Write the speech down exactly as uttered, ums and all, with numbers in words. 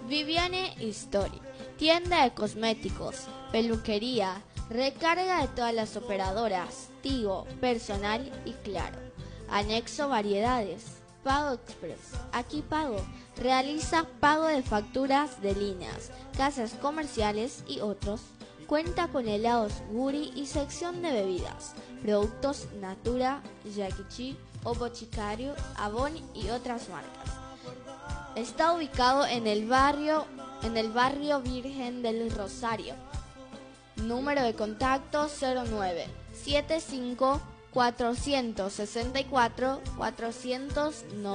Viviane History, tienda de cosméticos, peluquería, recarga de todas las operadoras, Tigo, Personal y Claro. Anexo variedades, Pago Express, Aquí Pago, realiza pago de facturas de líneas, casas comerciales y otros. Cuenta con helados Guri y sección de bebidas, productos Natura, Yakichi, O Boticario, Avon y otras marcas. Está ubicado en el barrio, en el barrio Virgen del Rosario. Número de contacto cero nueve setenta y cinco cuatrocientos sesenta y cuatro cuatrocientos noventa.